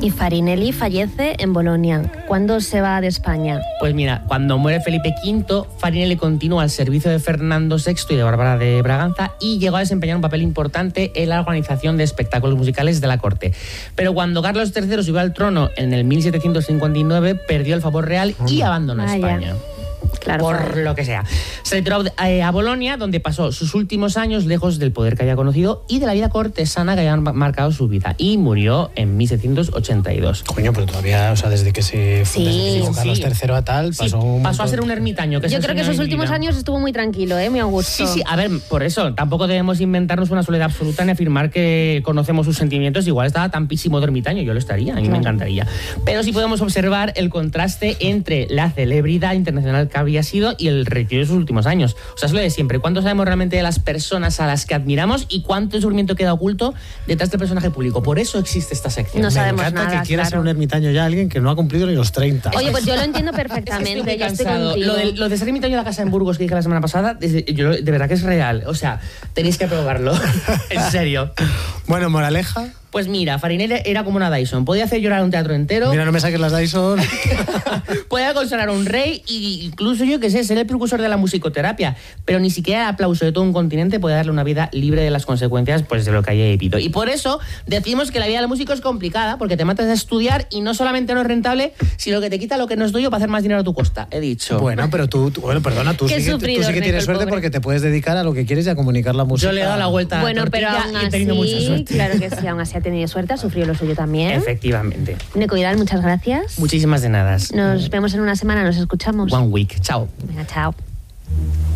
Y Farinelli fallece en Bolonia. ¿Cuándo se va de España? Pues mira, cuando muere Felipe V, Farinelli continúa al servicio de Fernando VI y de Bárbara de Braganza y llegó a desempeñar un papel importante en la organización de espectáculos musicales de la corte. Pero cuando Carlos III subió al trono en el 1759, perdió el favor real y abandonó España. Claro, por lo que sea. Se retiró a Bolonia, donde pasó sus últimos años lejos del poder que había conocido y de la vida cortesana que había marcado su vida. Y murió en 1782. Coño, pero todavía, o sea, desde que se fundó Carlos III a tal, pasó a ser un ermitaño. Yo creo que esos últimos años estuvo muy tranquilo, muy a gusto. Sí, a ver, por eso, tampoco debemos inventarnos una soledad absoluta ni afirmar que conocemos sus sentimientos. Igual estaba tan písimo de ermitaño, yo lo estaría, a mí me encantaría. Pero sí podemos observar el contraste entre la celebridad internacional que había sido y el retiro de sus últimos años. O sea, es lo de siempre. ¿Cuánto sabemos realmente de las personas a las que admiramos y cuánto sufrimiento queda oculto detrás del personaje público? Por eso existe esta sección. No sabemos Me encanta nada, que quiera ser un ermitaño ya alguien que no ha cumplido ni los 30. Oye, pues yo lo entiendo perfectamente. Yo estoy contigo. Lo de ser ermitaño de la casa en Burgos que dije la semana pasada, de verdad que es real. O sea, tenéis que probarlo. En serio. Bueno, moraleja. Pues mira, Farinelli era como una Dyson. Podía hacer llorar a un teatro entero. Mira, no me saques las Dyson. Podía consolar a un rey e incluso, yo qué sé, ser el precursor de la musicoterapia. Pero ni siquiera el aplauso de todo un continente puede darle una vida libre de las consecuencias pues, de lo que haya vivido. Y por eso decimos que la vida del músico es complicada, porque te matas a estudiar y no solamente no es rentable, sino que te quita lo que no es tuyo para hacer más dinero a tu costa, he dicho. Bueno, pero tú sí que tienes suerte porque te puedes dedicar a lo que quieres y a comunicar la música. Yo le he dado la vuelta a la tortilla pero aún y he tenido mucha suerte. Claro que sí, aún así ha tenido suerte, ha sufrido lo suyo también. Efectivamente. Neco Vidal, muchas gracias. Muchísimas de nada. Nos vemos en una semana, nos escuchamos. One week. Chao. Venga, chao.